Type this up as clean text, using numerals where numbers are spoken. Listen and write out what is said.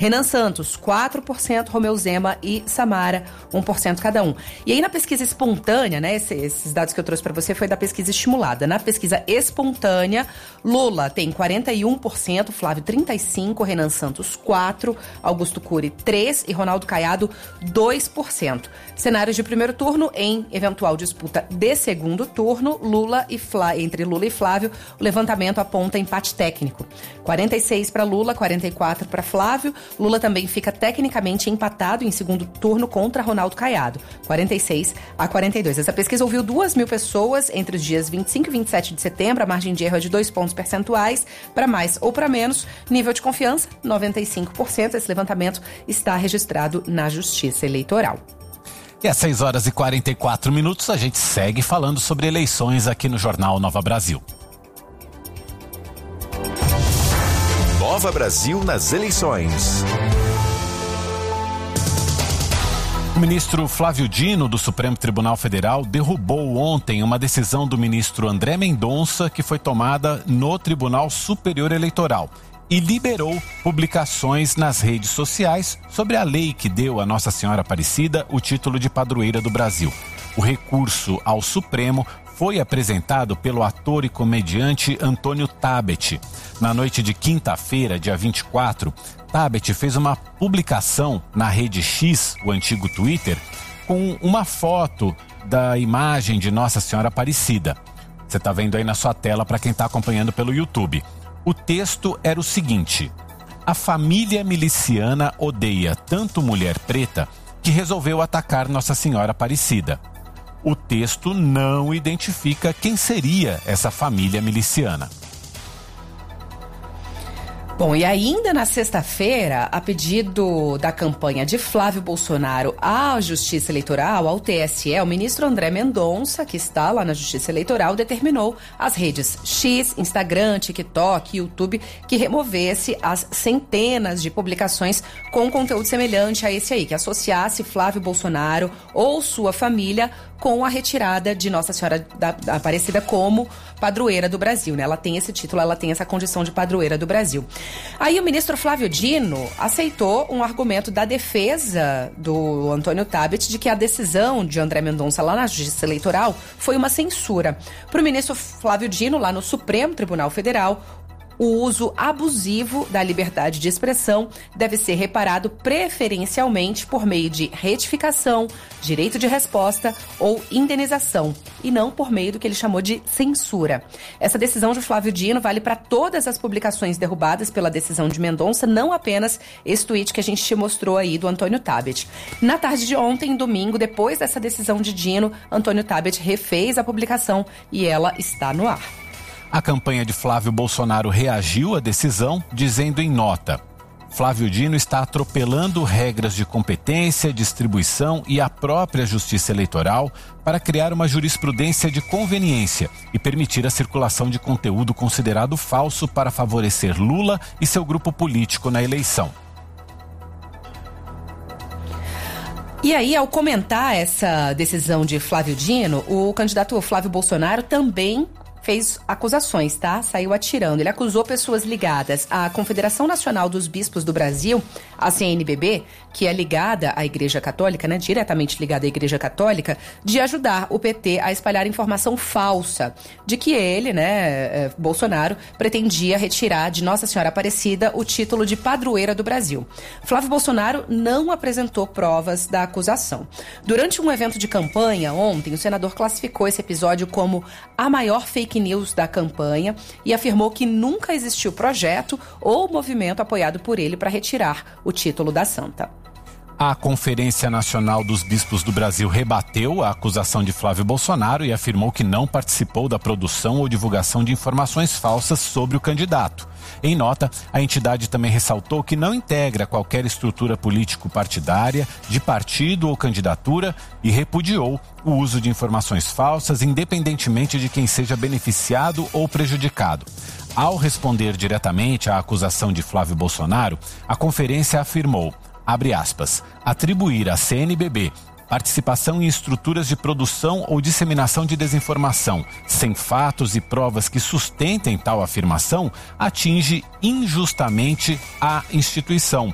Renan Santos, 4%, Romeu Zema e Samara, 1% cada um. E aí na pesquisa espontânea, né, esses dados que eu trouxe para você foi da pesquisa estimulada. Na pesquisa espontânea, Lula tem 41%, Flávio 35%, Renan Santos 4%, Augusto Cury 3% e Ronaldo Caiado 2%. Cenários de primeiro turno em eventual disputa de segundo turno, entre Lula e Flávio, o levantamento aponta empate técnico. 46 para Lula, 44 para Flávio. Lula também fica tecnicamente empatado em segundo turno contra Ronaldo Caiado, 46-42. Essa pesquisa ouviu 2.000 pessoas entre os dias 25 e 27 de setembro. A margem de erro é de 2 pontos percentuais, para mais ou para menos. Nível de confiança, 95%. Esse levantamento está registrado na Justiça Eleitoral. E às 6h44, a gente segue falando sobre eleições aqui no Jornal Nova Brasil. Nova Brasil nas eleições. O ministro Flávio Dino, do Supremo Tribunal Federal, derrubou ontem uma decisão do ministro André Mendonça que foi tomada no Tribunal Superior Eleitoral e liberou publicações nas redes sociais sobre a lei que deu a Nossa Senhora Aparecida o título de padroeira do Brasil. O recurso ao Supremo foi apresentado pelo ator e comediante Antônio Tabet. Na noite de quinta-feira, dia 24, Tabet fez uma publicação na rede X, o antigo Twitter, com uma foto da imagem de Nossa Senhora Aparecida. Você está vendo aí na sua tela para quem está acompanhando pelo YouTube. O texto era o seguinte: a família miliciana odeia tanto mulher preta que resolveu atacar Nossa Senhora Aparecida. O texto não identifica quem seria essa família miliciana. Bom, e ainda na sexta-feira, a pedido da campanha de Flávio Bolsonaro à Justiça Eleitoral, ao TSE, o ministro André Mendonça, que está lá na Justiça Eleitoral, determinou às redes X, Instagram, TikTok, YouTube, que removesse as centenas de publicações com conteúdo semelhante a esse aí, que associasse Flávio Bolsonaro ou sua família com a retirada de Nossa Senhora da Aparecida como padroeira do Brasil, né? Ela tem esse título, ela tem essa condição de padroeira do Brasil. Aí o ministro Flávio Dino aceitou um argumento da defesa do Antônio Tabet de que a decisão de André Mendonça lá na Justiça Eleitoral foi uma censura. Para o ministro Flávio Dino, lá no Supremo Tribunal Federal, o uso abusivo da liberdade de expressão deve ser reparado preferencialmente por meio de retificação, direito de resposta ou indenização, e não por meio do que ele chamou de censura. Essa decisão de Flávio Dino vale para todas as publicações derrubadas pela decisão de Mendonça, não apenas esse tweet que a gente te mostrou aí do Antônio Tabet. Na tarde de ontem, domingo, depois dessa decisão de Dino, Antônio Tabet refez a publicação e ela está no ar. A campanha de Flávio Bolsonaro reagiu à decisão, dizendo em nota: Flávio Dino está atropelando regras de competência, distribuição e a própria Justiça Eleitoral para criar uma jurisprudência de conveniência e permitir a circulação de conteúdo considerado falso para favorecer Lula e seu grupo político na eleição. E aí, ao comentar essa decisão de Flávio Dino, o candidato Flávio Bolsonaro também fez acusações, tá? Saiu atirando. Ele acusou pessoas ligadas à Confederação Nacional dos Bispos do Brasil, a CNBB, que é ligada à Igreja Católica, né? Diretamente ligada à Igreja Católica, de ajudar o PT a espalhar informação falsa de que ele, né, Bolsonaro, pretendia retirar de Nossa Senhora Aparecida o título de padroeira do Brasil. Flávio Bolsonaro não apresentou provas da acusação. Durante um evento de campanha ontem, o senador classificou esse episódio como a maior fake news da campanha e afirmou que nunca existiu projeto ou movimento apoiado por ele para retirar o título da santa. A Conferência Nacional dos Bispos do Brasil rebateu a acusação de Flávio Bolsonaro e afirmou que não participou da produção ou divulgação de informações falsas sobre o candidato. Em nota, a entidade também ressaltou que não integra qualquer estrutura político-partidária, de partido ou candidatura e repudiou o uso de informações falsas, independentemente de quem seja beneficiado ou prejudicado. Ao responder diretamente à acusação de Flávio Bolsonaro, a conferência afirmou, abre aspas, atribuir à CNBB participação em estruturas de produção ou disseminação de desinformação, sem fatos e provas que sustentem tal afirmação, atinge injustamente a instituição,